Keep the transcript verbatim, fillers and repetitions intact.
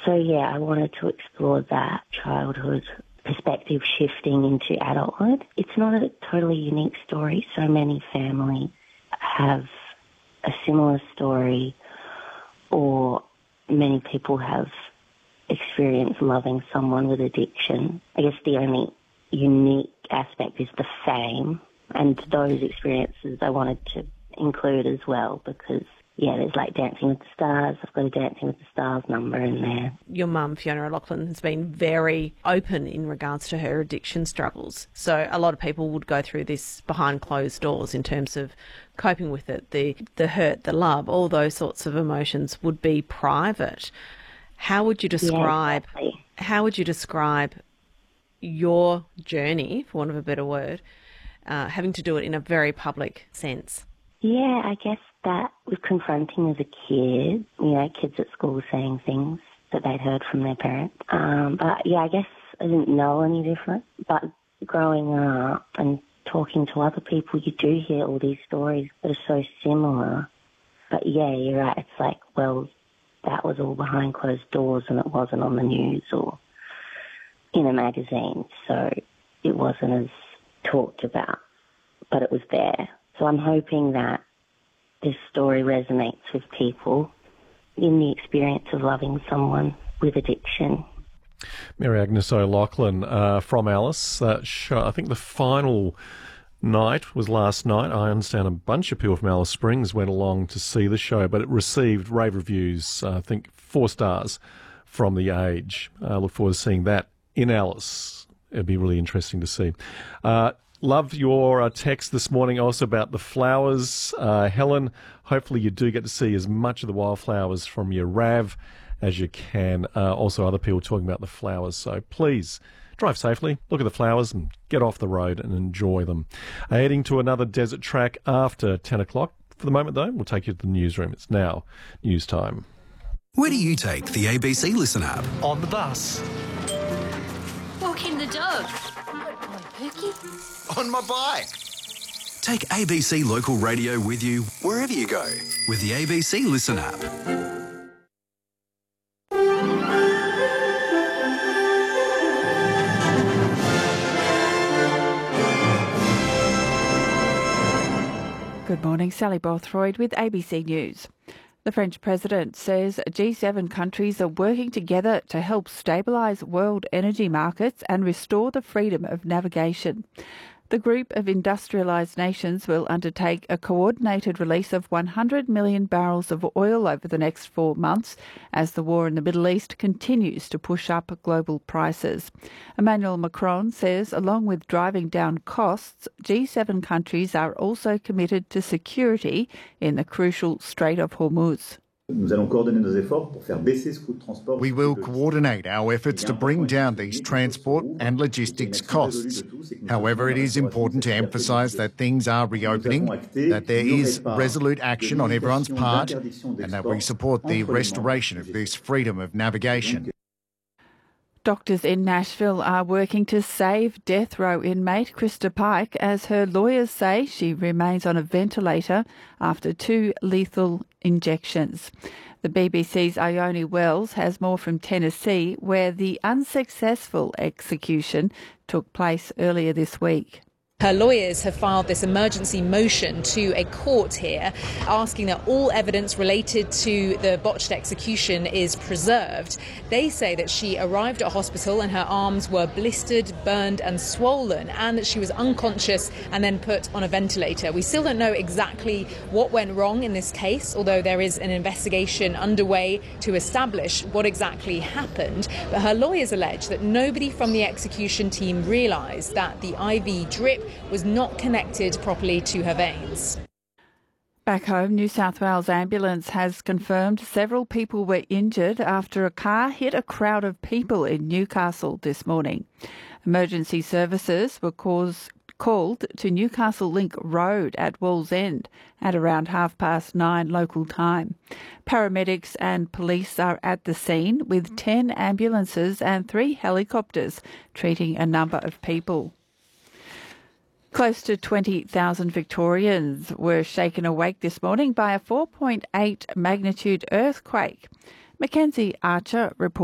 So, yeah, I wanted to explore that childhood perspective shifting into adulthood. It's not a totally unique story. So many families have a similar story, or many people have experienced loving someone with addiction. I guess the only unique aspect is the fame, and those experiences I wanted to include as well because, yeah, there's like Dancing with the Stars. I've got a Dancing with the Stars number in there. Your mum, Fiona O'Loughlin, has been very open in regards to her addiction struggles. So a lot of people would go through this behind closed doors in terms of coping with it. The, the hurt, the love, all those sorts of emotions would be private. How would you describe, yeah, exactly. how would you describe your journey, for want of a better word, uh, having to do it in a very public sense? Yeah, I guess that with confronting as a kid, you know, kids at school saying things that they'd heard from their parents. Um, but yeah, I guess I didn't know any different. But growing up and talking to other people, you do hear all these stories that are so similar. But yeah, you're right. It's like, well, that was all behind closed doors and it wasn't on the news or in a magazine. So it wasn't as talked about, but it was there. So I'm hoping that this story resonates with people in the experience of loving someone with addiction. Mary Agnes O'Loughlin uh, from Alice. Uh, show, I think the final night was last night. I understand a bunch of people from Alice Springs went along to see the show, but it received rave reviews, uh, I think four stars from The Age. I uh, look forward to seeing that in Alice. It'd be really interesting to see. Uh, Love your uh, text this morning also about the flowers. Uh, Helen, hopefully you do get to see as much of the wildflowers from your R A V as you can. Uh, also other people talking about the flowers. So please drive safely, look at the flowers and get off the road and enjoy them. Uh, heading to another desert track after ten o'clock. For the moment though, we'll take you to the newsroom. It's now news time. Where do you take the A B C Listen app? On the bus. Walking the dog. On my bike. Take A B C Local Radio with you wherever you go with the A B C Listen app. Good morning, Sally Bothroyd with A B C News. The French president says G seven countries are working together to help stabilise world energy markets and restore the freedom of navigation. The group of industrialised nations will undertake a coordinated release of one hundred million barrels of oil over the next four months as the war in the Middle East continues to push up global prices. Emmanuel Macron says along with driving down costs, G seven countries are also committed to security in the crucial Strait of Hormuz. We will coordinate our efforts to bring down these transport and logistics costs. However, it is important to emphasise that things are reopening, that there is resolute action on everyone's part, and that we support the restoration of this freedom of navigation. Doctors in Nashville are working to save death row inmate Krista Pike as her lawyers say she remains on a ventilator after two lethal injections. The B B C's Ione Wells has more from Tennessee, where the unsuccessful execution took place earlier this week. Her lawyers have filed this emergency motion to a court here, asking that all evidence related to the botched execution is preserved. They say that she arrived at hospital and her arms were blistered, burned and swollen, and that she was unconscious and then put on a ventilator. We still don't know exactly what went wrong in this case, although there is an investigation underway to establish what exactly happened. But her lawyers allege that nobody from the execution team realised that the I V drip was not connected properly to her veins. Back home, New South Wales Ambulance has confirmed several people were injured after a car hit a crowd of people in Newcastle this morning. Emergency services were cause, called to Newcastle Link Road at Wallsend at around half past nine local time. Paramedics and police are at the scene with ten ambulances and three helicopters treating a number of people. Close to twenty thousand Victorians were shaken awake this morning by a four point eight magnitude earthquake. Mackenzie Archer reports.